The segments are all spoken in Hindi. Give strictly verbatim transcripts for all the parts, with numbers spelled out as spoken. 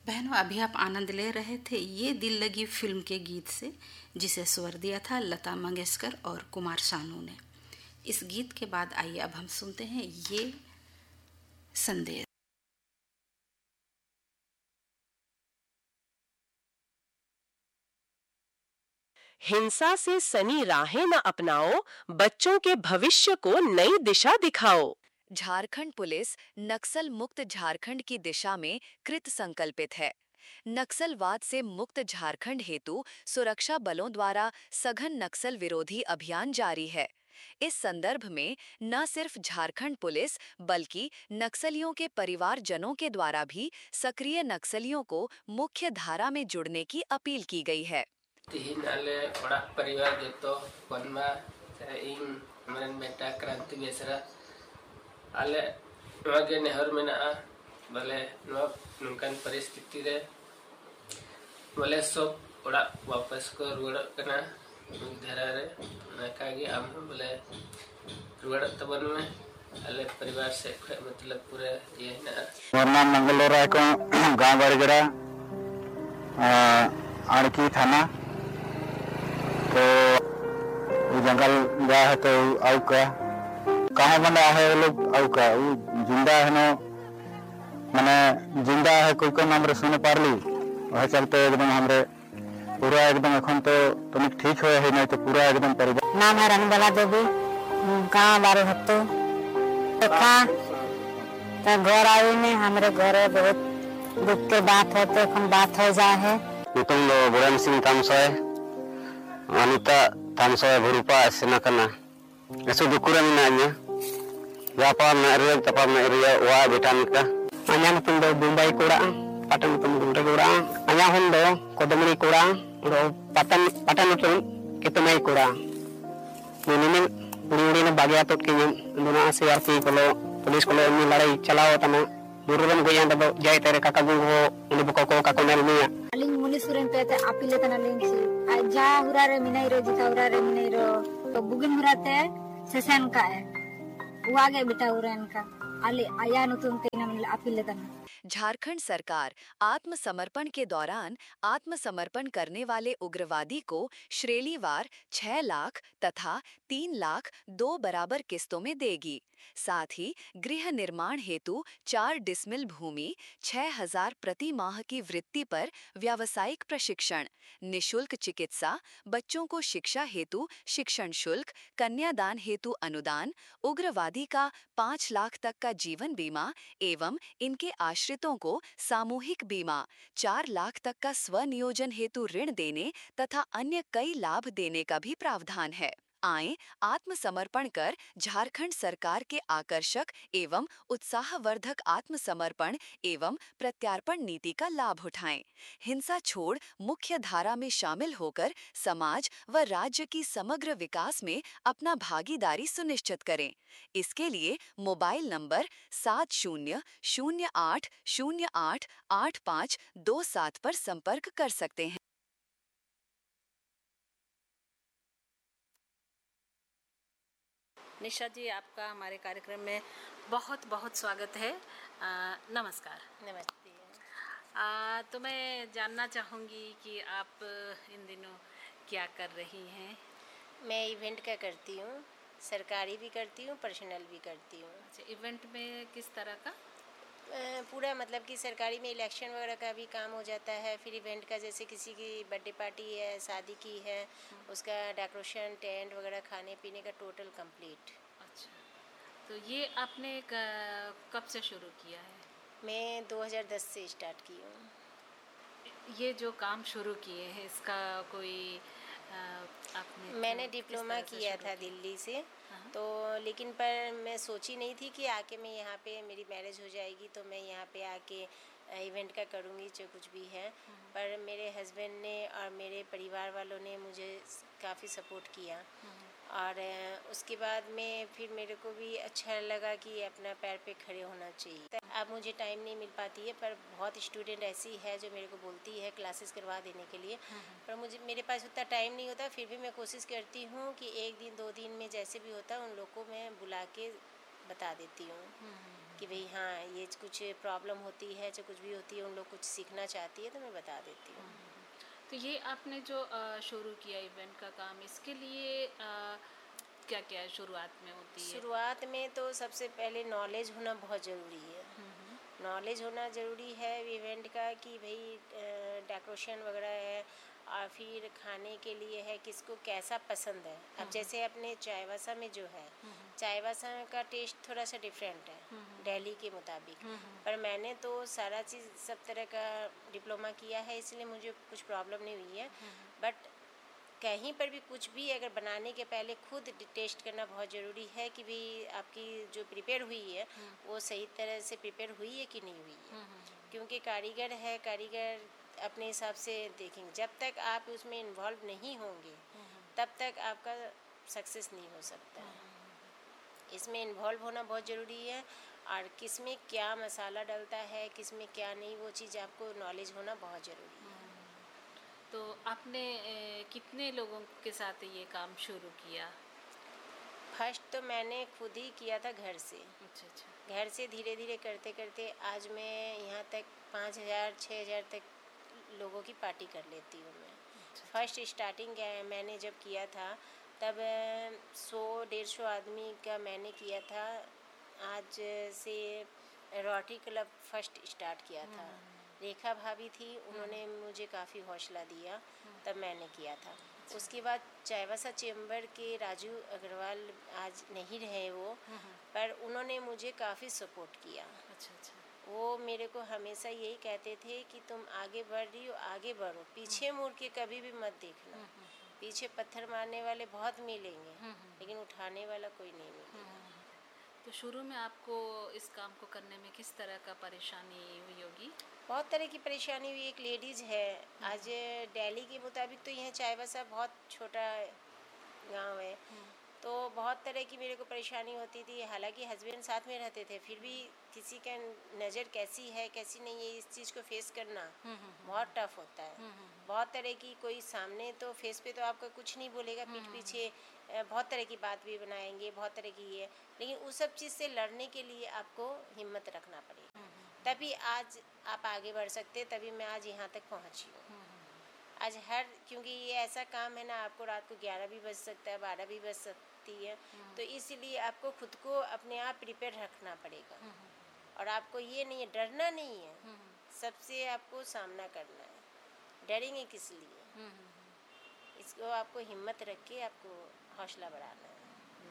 बहनों, अभी आप आनंद ले रहे थे ये दिल लगी फिल्म के गीत से, जिसे स्वर दिया था लता मंगेशकर और कुमार शानू ने। इस गीत के बाद आइए अब हम सुनते हैं ये संदेश। हिंसा से सनी राहें न अपनाओ, बच्चों के भविष्य को नई दिशा दिखाओ। झारखंड पुलिस नक्सल मुक्त झारखंड की दिशा में कृत संकल्पित है। नक्सलवाद से मुक्त झारखंड हेतु सुरक्षा बलों द्वारा सघन नक्सल विरोधी अभियान जारी है। इस संदर्भ में न सिर्फ झारखंड पुलिस बल्कि नक्सलियों के परिवारजनों के द्वारा भी सक्रिय नक्सलियों को मुख्य धारा में जुड़ने की अपील की गई है। तिहिन आले ओड़ा परिवार जतो बनमा इन मन मेटा क्रांति बेसरा आले नगे नेहर मेना भले नुकान परिस्थिति रे बोले सब ओड़ा वापस को रुड़ कना धरा रे नकागी आम बोले रुड़ तबन में आले परिवार से मतलब पूरे ये ना वरना मंगलोरा को गांव बरगड़ा आड़की थाना तो जंगल गया है तो आउ का कहाँ बना है वो लोग आउ का वो जिंदा है ना मैंने जिंदा है कोई को नाम रे सुने पार ली वह चलते एकदम हमरे पूरा एकदम अखन तो तुम ठीक हुए है नहीं तो पूरा एकदम परिवार। नाम है रनबाला देवी, गाँव बारे भक्तो देखा तो घर आई में हमारे घर बहुत दुख के बात है तो हम बात हो जाए है। तुम लोग बुरान सिंह तामसोय अनिता तामसोय भरूपा सेना करना ऐसे दुकुरा में ना व्यापार में रेग तपा में रिया वा बेटा निका अन्या तुम दो मुंबई कोड़ा पटन तुम गुंडे कोड़ा अन्या हम दो कोदमरी कोड़ा दो पटन पटन तुम कितने कोड़ा निनिन पुरी ने बागिया तो के दोना सीआरपी को पुलिस को में लड़ाई चलाओ तना बुरुवन गोया दो जय तेरे काका गुंगो उनी बको को काको नेल मिया अलिंग मुनि सुरेन पे ते अपीले तना लिंग सी आ जा हुरा रे मिनाई रो जिता हुरा रे मिनाई रो तो बुगिन हुराते सेशन का है वो आगे बेटा हुरन का आले आया न तुम ते न अपीले तना। झारखंड सरकार आत्मसमर्पण के दौरान आत्मसमर्पण करने वाले उग्रवादी को श्रेणीवार छह लाख तथा तीन लाख दो बराबर किस्तों में देगी। साथ ही गृह निर्माण हेतु चार डिसमिल भूमि छह हजार प्रति माह की वृत्ति पर व्यावसायिक प्रशिक्षण, निशुल्क चिकित्सा, बच्चों को शिक्षा हेतु शिक्षण शुल्क, कन्यादान हेतु अनुदान, उग्रवादी का पाँच लाख तक का जीवन बीमा एवं इनके आश्रितों को सामूहिक बीमा, चार लाख तक का स्वनियोजन हेतु ऋण देने तथा अन्य कई लाभ देने का भी प्रावधान है। आएं आत्मसमर्पण कर झारखंड सरकार के आकर्षक एवं उत्साहवर्धक आत्मसमर्पण एवं प्रत्यार्पण नीति का लाभ उठाएं। हिंसा छोड़ मुख्य धारा में शामिल होकर समाज व राज्य की समग्र विकास में अपना भागीदारी सुनिश्चित करें। इसके लिए मोबाइल नंबर सात शून्य शून्य आठ शून्य आठ आठ पाँच दो सात पर संपर्क कर सकते हैं। निशा जी, आपका हमारे कार्यक्रम में बहुत बहुत स्वागत है। आ, नमस्कार। नमस्ते। आ, तो मैं जानना चाहूँगी कि आप इन दिनों क्या कर रही हैं? मैं इवेंट का करती हूँ, सरकारी भी करती हूँ, पर्सनल भी करती हूँ। अच्छा, इवेंट में किस तरह का? पूरा मतलब कि सरकारी में इलेक्शन वगैरह का भी काम हो जाता है, फिर इवेंट का जैसे किसी की बर्थडे पार्टी है, शादी की है, उसका डेकोरेशन, टेंट वगैरह, खाने पीने का टोटल कंप्लीट। अच्छा, तो ये आपने कब से शुरू किया है? मैं दो हज़ार दस से स्टार्ट की हूँ। ये जो काम शुरू किए हैं इसका कोई आपने मैंने डिप्लोमा किया था दिल्ली से, तो लेकिन पर मैं सोची नहीं थी कि आके मैं यहाँ पे मेरी मैरिज हो जाएगी तो मैं यहाँ पे आके इवेंट का करूँगी जो कुछ भी है। पर मेरे हस्बैंड ने और मेरे परिवार वालों ने मुझे काफ़ी सपोर्ट किया और उसके बाद में फिर मेरे को भी अच्छा लगा कि अपना पैर पे खड़े होना चाहिए। अब मुझे टाइम नहीं मिल पाती है, पर बहुत स्टूडेंट ऐसी है जो मेरे को बोलती है क्लासेस करवा देने के लिए, पर मुझे मेरे पास उतना टाइम नहीं होता। फिर भी मैं कोशिश करती हूँ कि एक दिन दो दिन में जैसे भी होता है उन लोग को मैं बुला के बता देती हूँ। कि भाई हाँ ये कुछ प्रॉब्लम होती है, जो कुछ भी होती है, उन लोग कुछ सीखना चाहती है तो मैं बता देती हूँ। तो ये आपने जो अ, शुरू किया इवेंट का काम, इसके लिए क्या क्या शुरुआत में होती है? शुरुआत में तो सबसे पहले नॉलेज होना बहुत ज़रूरी है। नॉलेज होना ज़रूरी है इवेंट का कि भाई डेकोरेशन वगैरह है और फिर खाने के लिए है, किसको कैसा पसंद है। अब जैसे अपने चायवासा में जो है, चायवासा का टेस्ट थोड़ा सा डिफरेंट है दिल्ली के मुताबिक, पर मैंने तो सारा चीज़ सब तरह का डिप्लोमा किया है, इसलिए मुझे कुछ प्रॉब्लम नहीं हुई है। बट कहीं पर भी कुछ भी अगर बनाने के पहले खुद टेस्ट करना बहुत ज़रूरी है कि भाई आपकी जो प्रिपेयर हुई है वो सही तरह से प्रिपेयर हुई है कि नहीं हुई है, क्योंकि कारीगर है, कारीगर अपने हिसाब से देखेंगे। जब तक आप उसमें इन्वॉल्व नहीं होंगे तब तक आपका सक्सेस नहीं हो सकता है। इसमें इन्वॉल्व होना बहुत ज़रूरी है, और किस में क्या मसाला डलता है, किस में क्या नहीं, वो चीज़ आपको नॉलेज होना बहुत ज़रूरी है। तो आपने ए, कितने लोगों के साथ ये काम शुरू किया? फर्स्ट तो मैंने खुद ही किया था घर से। अच्छा अच्छा। घर से धीरे धीरे करते करते आज मैं यहाँ तक पाँच हज़ार छः हज़ार तक लोगों की पार्टी कर लेती हूँ मैं। अच्छा, फर्स्ट स्टार्टिंग मैंने जब किया था तब सौ डेढ़ सौ आदमी का मैंने किया था। आज से रोटरी क्लब फर्स्ट स्टार्ट किया था, रेखा भाभी थी, उन्होंने मुझे काफ़ी हौसला दिया, तब मैंने किया था। उसके बाद चायवासा चेंबर के राजू अग्रवाल आज नहीं रहे वो, पर उन्होंने मुझे काफ़ी सपोर्ट किया। अच्छा अच्छा। वो मेरे को हमेशा यही कहते थे कि तुम आगे बढ़ रही हो, आगे बढ़ो, पीछे मुड़ के कभी भी मत देखना। पीछे पत्थर मारने वाले बहुत मिलेंगे लेकिन उठाने वाला कोई नहीं मिलेगा। तो शुरू में आपको इस काम को करने में किस तरह का परेशानी हुई होगी? बहुत तरह की परेशानी हुई। एक लेडीज़ है, आज दिल्ली के मुताबिक तो यह चायवासा बहुत छोटा गांव है, तो बहुत तरह की मेरे को परेशानी होती थी। हालांकि हस्बैंड साथ में रहते थे, फिर भी किसी का नज़र कैसी है कैसी नहीं है, इस चीज़ को फेस करना बहुत टफ होता है। बहुत तरह की, कोई सामने तो फेस पे तो आपका कुछ नहीं बोलेगा, पीठ पीछे बहुत तरह की बात भी बनाएंगे, बहुत तरह की ये, लेकिन उस सब चीज़ से लड़ने के लिए आपको हिम्मत रखना पड़ेगा, तभी आज आप आगे बढ़ सकते, तभी मैं आज यहाँ तक पहुँची हूँ। आज हर, क्योंकि ये ऐसा काम है ना, आपको रात को ग्यारह भी बज सकता है, बारह भी बज सकती है, तो इसलिए आपको खुद को अपने आप प्रिपेयर रखना पड़ेगा। और आपको ये नहीं है, डरना नहीं है, सबसे आपको सामना करना है। डरेंगे किस लिए? इसको आपको हिम्मत रख के आपको हौसला बढ़ाना है।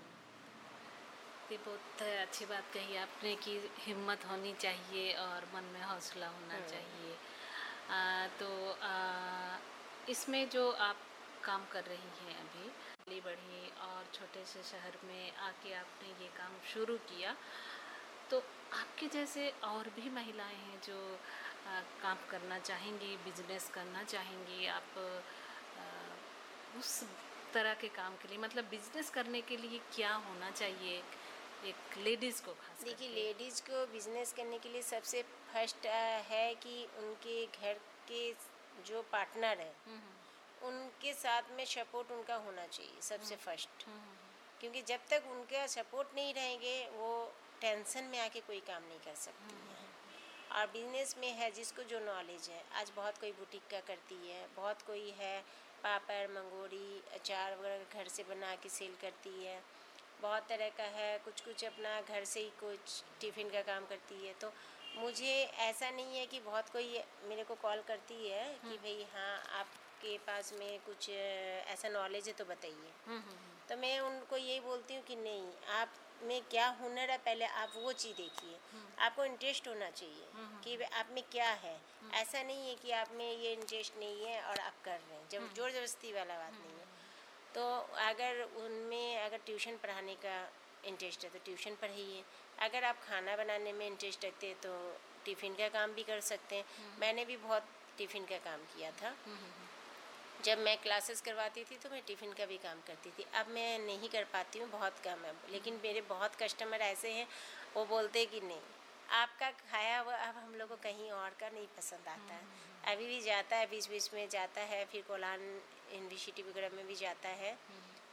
ये बहुत अच्छी बात कही आपने कि हिम्मत होनी चाहिए और मन में हौसला होना चाहिए। आ, तो आ, इसमें जो आप काम कर रही हैं अभी, बड़ी बढ़ी और छोटे से शहर में आके आपने ये काम शुरू किया, तो आपके जैसे और भी महिलाएं हैं जो आ, काम करना चाहेंगी, बिजनेस करना चाहेंगी, आप आ, उस तरह के काम के लिए, मतलब बिजनेस करने के लिए क्या होना चाहिए एक लेडीज़ को? खास देखिए, लेडीज़ को बिजनेस करने के लिए सबसे फर्स्ट है कि उनके घर के जो पार्टनर है उनके साथ में सपोर्ट उनका होना चाहिए सबसे फर्स्ट, क्योंकि जब तक उनका सपोर्ट नहीं रहेंगे वो टेंशन में आके कोई काम नहीं कर सकती है। और बिजनेस में है जिसको जो नॉलेज है, आज बहुत कोई बुटीक का करती है, बहुत कोई है पापड़ मंगोड़ी अचार वगैरह घर से बना के सेल करती है, बहुत तरह का है, कुछ कुछ अपना घर से ही कुछ टिफ़िन का काम करती है। तो मुझे ऐसा नहीं है कि बहुत कोई मेरे को कॉल करती है कि भाई हाँ आपके पास में कुछ ऐसा नॉलेज है तो बताइए, तो मैं उनको यही बोलती हूँ कि नहीं, आप में क्या हुनर है पहले आप वो चीज़ देखिए, आपको इंटरेस्ट होना चाहिए कि आप में क्या है। ऐसा नहीं है कि आप में ये इंटरेस्ट नहीं है और आप कर रहे हैं, जब जोर ज़बरदस्ती वाला बात नहीं है। तो अगर उनमें अगर ट्यूशन पढ़ाने का इंटरेस्ट है तो ट्यूशन पढ़ाइए, अगर आप खाना बनाने में इंटरेस्ट रखते हैं तो टिफ़िन का काम भी कर सकते हैं। मैंने भी बहुत टिफ़िन का काम किया था, जब मैं क्लासेस करवाती थी तो मैं टिफ़िन का भी काम करती थी। अब मैं नहीं कर पाती हूँ, बहुत कम है, लेकिन मेरे बहुत कस्टमर ऐसे हैं वो बोलते हैं कि नहीं, आपका खाया हुआ अब हम लोग को कहीं और का नहीं पसंद आता है। अभी भी जाता है, बीच बीच में जाता है, फिर कोलान यूनिवर्सिटी वगैरह में भी जाता है,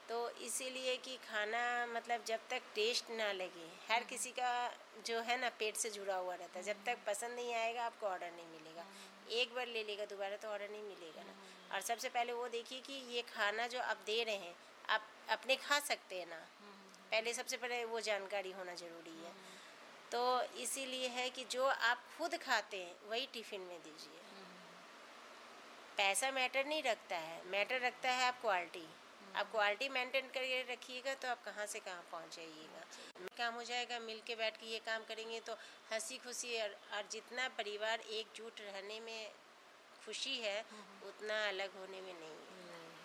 तो इसीलिए कि खाना मतलब जब तक टेस्ट ना लगे, हर किसी का जो है ना पेट से जुड़ा हुआ रहता है, जब तक पसंद नहीं आएगा आपको ऑर्डर नहीं मिलेगा। एक बार ले लेगा दोबारा तो ऑर्डर नहीं मिलेगा ना। और सबसे पहले वो देखिए कि ये खाना जो आप दे रहे हैं आप अपने खा सकते हैं ना, पहले सबसे पहले वो जानकारी होना ज़रूरी है। तो इसीलिए है कि जो आप खुद खाते हैं वही टिफ़िन में दीजिए। पैसा मैटर नहीं रखता है, मैटर रखता है आप क्वालिटी। आप क्वालिटी मेंटेन करके रखिएगा तो आप कहाँ से कहाँ पहुँच जाइएगा। काम हो जाएगा, मिल के बैठ के ये काम करेंगे तो हंसी खुशी और, और जितना परिवार एकजुट रहने में खुशी है उतना अलग होने में नहीं है।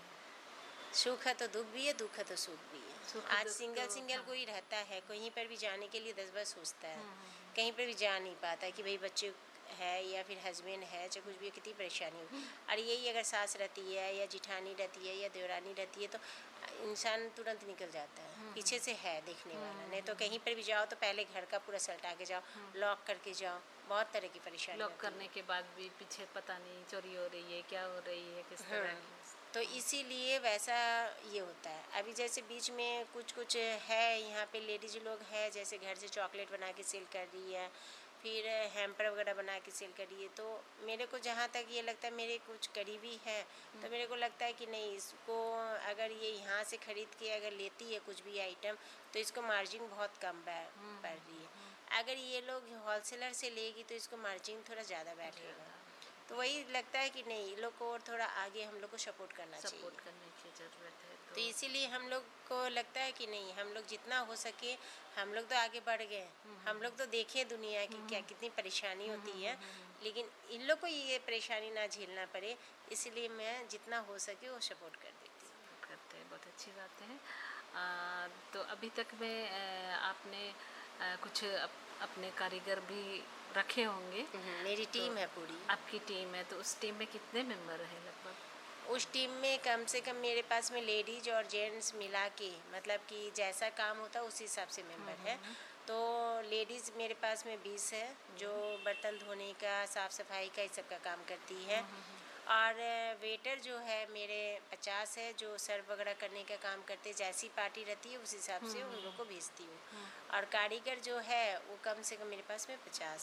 सुख है तो दुख भी है, दुख है तो सुख भी है। आज सिंगल सिंगल कोई रहता है, कहीं पर भी जाने के लिए दस बार सोचता है, कहीं पर भी जा नहीं पाता कि भाई बच्चे है या फिर हस्बैंड है, चाहे कुछ भी, कितनी परेशानी हो। और यही अगर सास रहती है या जिठानी रहती है या देवरानी रहती है तो इंसान तुरंत निकल जाता है, पीछे से है देखने वाला। नहीं तो कहीं पर भी जाओ तो पहले घर का पूरा सल्टा के जाओ, लॉक करके जाओ, बहुत तरह की परेशानी। लॉक करने के बाद भी पीछे पता नहीं चोरी हो रही है, क्या हो रही है, किस तरह। तो इसीलिए वैसा ये होता है। अभी जैसे बीच में कुछ कुछ है यहाँ पे लेडीज लोग है, जैसे घर से चॉकलेट बना के सेल कर रही है, फिर हैम्पर वगैरह बना के सेल कर रही है। तो मेरे को जहाँ तक ये लगता है, मेरे कुछ करीबी है तो मेरे को लगता है कि नहीं, इसको अगर ये यहाँ से ख़रीद के अगर लेती है कुछ भी आइटम तो इसको मार्जिन बहुत कम पड़ रही है। अगर ये लोग होलसेलर से लेगी तो इसको मार्जिन थोड़ा ज़्यादा बैठेगा। तो वही लगता है कि नहीं, लोग को और थोड़ा आगे हम लोग को सपोर्ट करना चाहिए, सपोर्ट करने की ज़रूरत है। तो, तो इसीलिए हम लोग को लगता है कि नहीं, हम लोग जितना हो सके, हम लोग तो आगे बढ़ गए, हम लोग तो देखे दुनिया की क्या कितनी परेशानी होती है, लेकिन इन लोग को ये परेशानी ना झेलना पड़े, इसलिए मैं जितना हो सके वो सपोर्ट कर देती हूँ। करते हैं, बहुत अच्छी बात है। आ, तो अभी तक में आपने आ, कुछ अप, अपने कारीगर भी रखे होंगे? मेरी टीम तो है पूरी। आपकी टीम है, तो उस टीम में कितने मेंबर हैं लगभग? उस टीम में कम से कम मेरे पास में लेडीज और जेंट्स मिला के, मतलब कि जैसा काम होता है उस हिसाब से मेंबर है। तो लेडीज़ मेरे पास में बीस है जो बर्तन धोने का, साफ़ सफाई का, इस सब का काम करती है। और वेटर जो है मेरे पचास है जो सर्व वगैरह करने का काम करते हैं। जैसी पार्टी रहती है उस हिसाब से उन लोग को भेजती हूँ। और कारीगर जो है वो कम से कम मेरे पास में पचास